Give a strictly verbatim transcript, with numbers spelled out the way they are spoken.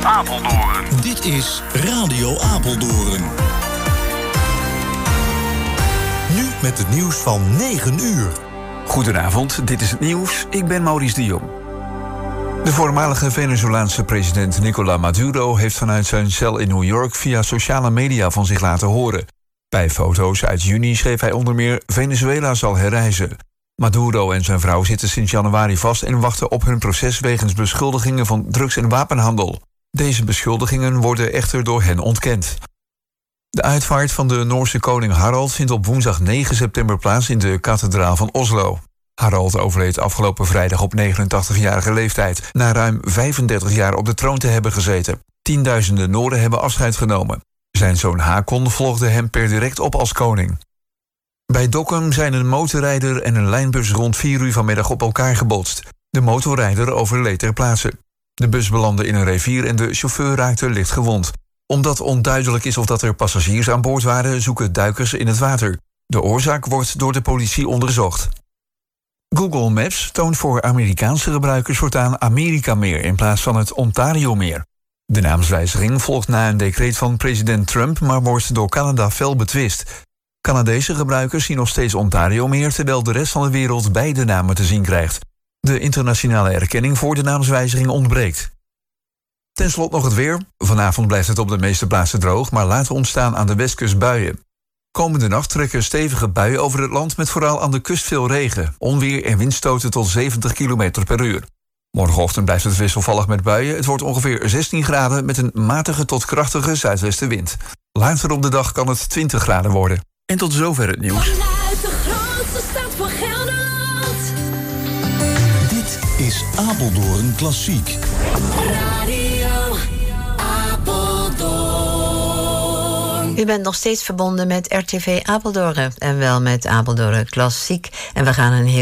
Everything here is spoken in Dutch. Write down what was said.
Apeldoorn. Dit is Radio Apeldoorn. Nu met het nieuws van negen uur. Goedenavond, dit is het nieuws. Ik ben Maurice de Jong. De voormalige Venezolaanse president Nicolás Maduro heeft vanuit zijn cel in New York via sociale media van zich laten horen. Bij foto's uit juni schreef hij onder meer: Venezuela zal herrijzen. Maduro en zijn vrouw zitten sinds januari vast en wachten op hun proces wegens beschuldigingen van drugs- en wapenhandel. Deze beschuldigingen worden echter door hen ontkend. De uitvaart van de Noorse koning Harald vindt op woensdag negen september plaats in de kathedraal van Oslo. Harald overleed afgelopen vrijdag op negenentachtigjarige leeftijd, na ruim vijfendertig jaar op de troon te hebben gezeten. Tienduizenden Noorden hebben afscheid genomen. Zijn zoon Hakon volgde hem per direct op als koning. Bij Dokkum zijn een motorrijder en een lijnbus rond vier uur vanmiddag op elkaar gebotst. De motorrijder overleed ter plaatse. De bus belandde in een rivier en de chauffeur raakte licht gewond. Omdat onduidelijk is of dat er passagiers aan boord waren, zoeken duikers in het water. De oorzaak wordt door de politie onderzocht. Google Maps toont voor Amerikaanse gebruikers voortaan Amerikameer in plaats van het Ontariomeer. De naamswijziging volgt na een decreet van president Trump, maar wordt door Canada fel betwist. Canadese gebruikers zien nog steeds Ontariomeer, terwijl de rest van de wereld beide namen te zien krijgt. De internationale erkenning voor de naamswijziging ontbreekt. Ten slotte nog het weer. Vanavond blijft het op de meeste plaatsen droog, maar later ontstaan aan de westkust buien. Komende nacht trekken stevige buien over het land met vooral aan de kust veel regen, onweer en windstoten tot zeventig kilometer per uur. Morgenochtend blijft het wisselvallig met buien. Het wordt ongeveer zestien graden met een matige tot krachtige zuidwestenwind. Later op de dag kan het twintig graden worden. En tot zover het nieuws. Vanuit de grootste stad van Gelderland. Dit is Apeldoorn Klassiek. Radio Apeldoorn. U bent nog steeds verbonden met R T V Apeldoorn. En wel met Apeldoorn Klassiek. En we gaan een heel